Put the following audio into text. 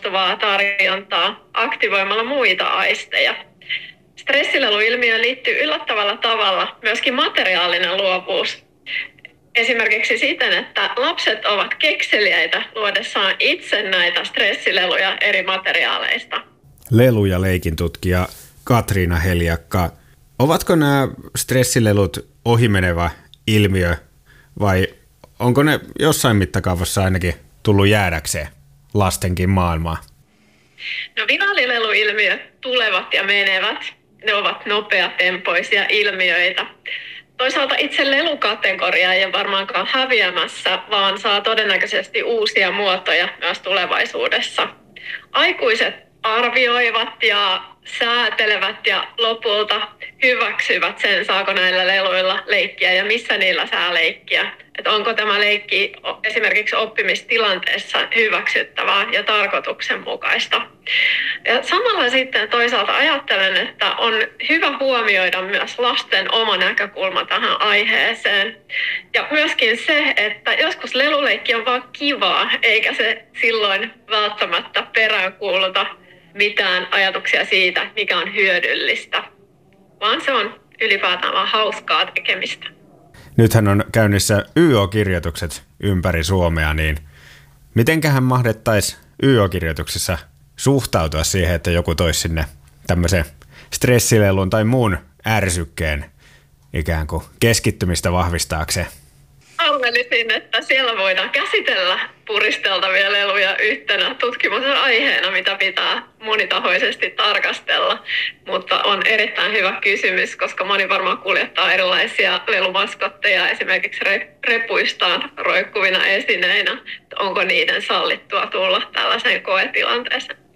vaihtuvaa tarjontaa aktivoimalla muita aisteja. Stressileluilmiöön liittyy yllättävällä tavalla myöskin materiaalinen luovuus. Esimerkiksi siten, että lapset ovat kekseliäitä luodessaan itse näitä stressileluja eri materiaaleista. Lelu- ja leikintutkija Katriina Heliakka, ovatko nämä stressilelut ohimenevä ilmiö vai onko ne jossain mittakaavassa ainakin tullut jäädäkseen lastenkin maailmaan? No viraalileluilmiöt tulevat ja menevät. Ne ovat nopeatempoisia ilmiöitä. Toisaalta itse lelukategoria ei ole varmaankaan häviämässä, vaan saa todennäköisesti uusia muotoja myös tulevaisuudessa. Aikuiset arvioivat ja säätelevät ja lopulta hyväksyvät sen, saako näillä leluilla leikkiä ja missä niillä saa leikkiä. Että onko tämä leikki esimerkiksi oppimistilanteessa hyväksyttävää ja tarkoituksenmukaista. Ja samalla sitten toisaalta ajattelen, että on hyvä huomioida myös lasten oma näkökulma tähän aiheeseen. Ja myöskin se, että joskus leluleikki on vaan kivaa, eikä se silloin välttämättä peräänkuuluta mitään ajatuksia siitä, mikä on hyödyllistä, vaan se on ylipäätään vaan hauskaa tekemistä. Nythän on käynnissä YO-kirjoitukset ympäri Suomea, niin mitenköhän mahdettaisiin YO-kirjoituksessa suhtautua siihen, että joku toisi sinne tämmöisen stressilelun tai muun ärsykkeen ikään kuin keskittymistä vahvistaakseen? Arvelisin, että siellä voidaan käsitellä puristeltavia leluja yhtenä tutkimuksen aiheena, mitä pitää monitahoisesti tarkastella. Mutta on erittäin hyvä kysymys, koska moni varmaan kuljettaa erilaisia lelumaskotteja esimerkiksi repuistaan roikkuvina esineinä. Onko niiden sallittua tulla tällaiseen koetilanteeseen?